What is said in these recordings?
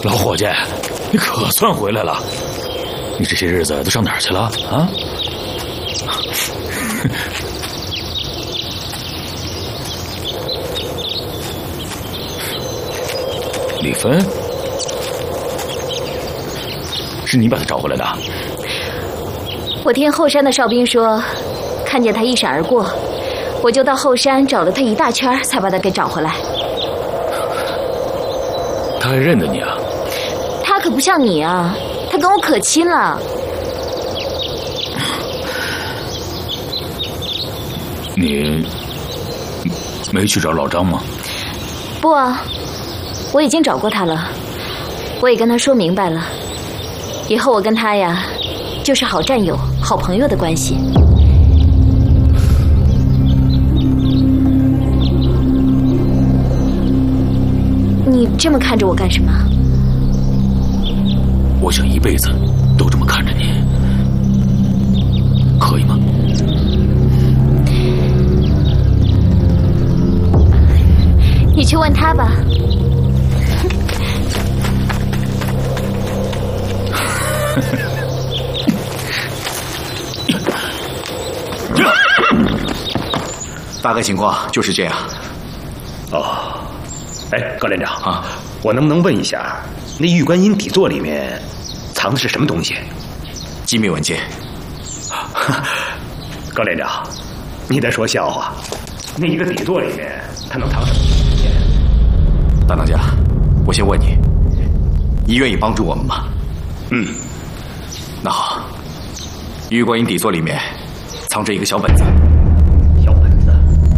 老伙计，你可算回来了！你这些日子都上哪儿去了啊？李芬，是你把她找回来的？ 我听后山的哨兵说，看见她一闪而过，我就到后山找了她一大圈，才把她给找回来。 她还认得你啊？ 她可不像你啊，她跟我可亲了。 你没去找老张吗？ 不啊，我已经找过他了，我也跟他说明白了，以后我跟他呀，就是好战友、好朋友的关系。你这么看着我干什么？ 我想一辈子都这么看着你，可以吗？ 你去问他吧。 大概情况就是这样。 哦，哎，高连长啊，我能不能问一下，那玉观音底座里面藏的是什么东西？ 机密文件。 高连长，你在说笑话？那一个底座里面，它能藏什么文件？ 大当家，我先问你，你愿意帮助我们吗？ 嗯。 那好，玉观音底座里面藏着一个小本子。 小本子？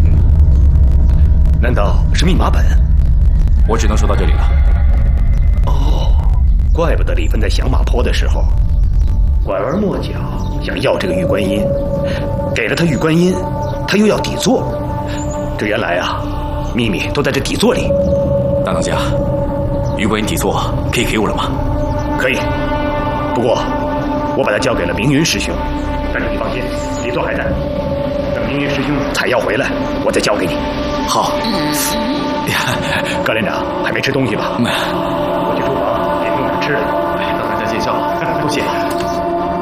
难道是密码本？ 我只能说到这里了。 哦，怪不得李芬在响马坡的时候，拐弯抹角想要这个玉观音，给了他玉观音，他又要底座。这原来啊，秘密都在这底座里。 大当家，玉观音底座可以给我了吗？ 可以，不过我把它交给了明云师兄，但是你放心，底座还在。等明云师兄采药回来，我再交给你。 好。 高连长还没吃东西吧？我去厨房给你弄点吃的。 大当家见笑了，多谢。